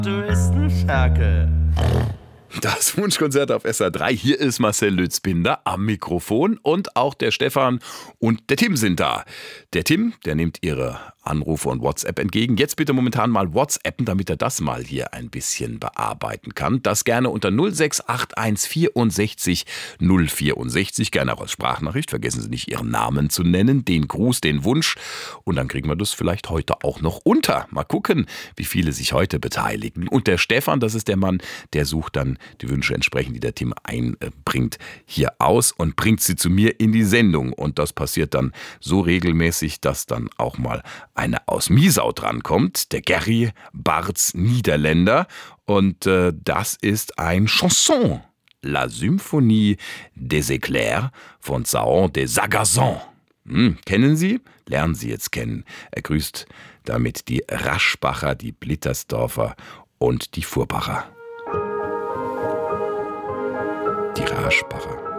Touristenferkel. Das Wunschkonzert auf SR3. Hier ist Marcel Lützbinder am Mikrofon und auch der Stefan und der Tim sind da. Der Tim, der nimmt Ihre Anrufe und WhatsApp entgegen. Jetzt bitte momentan mal WhatsAppen, damit er das mal hier ein bisschen bearbeiten kann. Das gerne unter 0681 64 064. Gerne auch als Sprachnachricht. Vergessen Sie nicht, Ihren Namen zu nennen, den Gruß, den Wunsch. Und dann kriegen wir das vielleicht heute auch noch unter. Mal gucken, wie viele sich heute beteiligen. Und der Stefan, das ist der Mann, der sucht dann die Wünsche entsprechend, die der Tim einbringt, hier aus und bringt sie zu mir in die Sendung. Und das passiert dann so regelmäßig, dass dann auch mal eine aus Miesau drankommt, der Gerry Barts Niederländer. Und das ist ein Chanson, La Symphonie des Éclairs von Saon de Sagazan. Kennen Sie? Lernen Sie jetzt kennen. Er grüßt damit die Raschbacher, die Blittersdorfer und die Furbacher. Die Raschbacher.